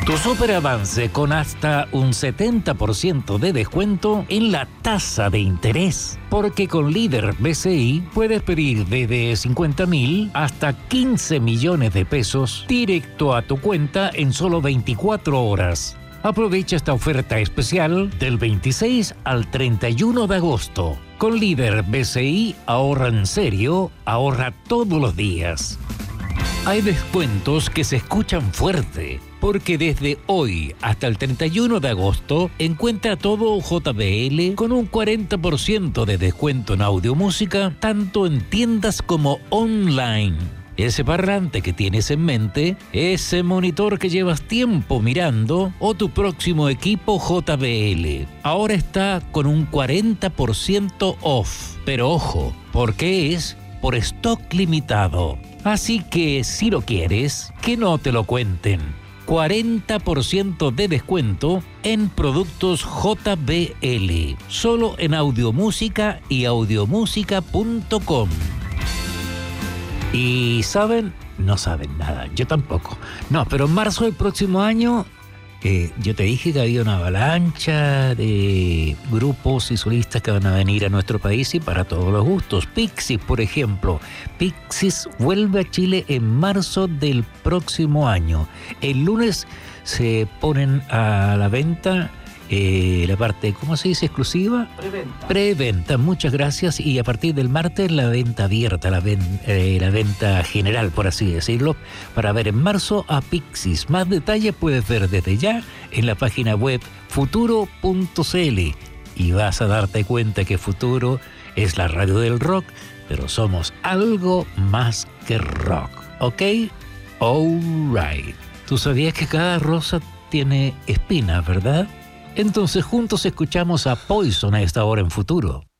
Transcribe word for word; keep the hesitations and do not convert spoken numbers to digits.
Tu superavance con hasta un setenta por ciento de descuento en la tasa de interés. Porque con Líder B C I puedes pedir desde cincuenta mil hasta quince millones de pesos directo a tu cuenta en solo veinticuatro horas. Aprovecha esta oferta especial del veintiséis al treinta y uno de agosto. Con Líder B C I, ahorra en serio, ahorra todos los días. Hay descuentos que se escuchan fuerte, porque desde hoy hasta el treinta y uno de agosto encuentra todo J B L con un cuarenta por ciento de descuento en audiomúsica, tanto en tiendas como online. Ese parlante que tienes en mente, ese monitor que llevas tiempo mirando o tu próximo equipo J B L. Ahora está con un cuarenta por ciento off. Pero ojo, porque es por stock limitado. Así que si lo quieres, que no te lo cuenten. cuarenta por ciento de descuento en productos J B L. Solo en Audiomúsica y audiomúsica punto com. Y ¿saben? No saben nada. Yo tampoco. No, pero en marzo del próximo año, eh, yo te dije que había una avalancha de grupos y solistas que van a venir a nuestro país y para todos los gustos. Pixies, por ejemplo. Pixies vuelve a Chile en marzo del próximo año. El lunes se ponen a la venta eh, la parte, ¿cómo se dice? Exclusiva. Preventa. Preventa, muchas gracias. Y a partir del martes la venta abierta, la, ven, eh, la venta general, por así decirlo, para ver en marzo a Pixies. Más detalles puedes ver desde ya en la página web futuro punto c l y vas a darte cuenta que Futuro es la radio del rock, pero somos algo más que rock, ¿ok? Alright. Tú sabías que cada rosa tiene espinas, ¿verdad? Entonces juntos escuchamos a Poison a esta hora en Futuro.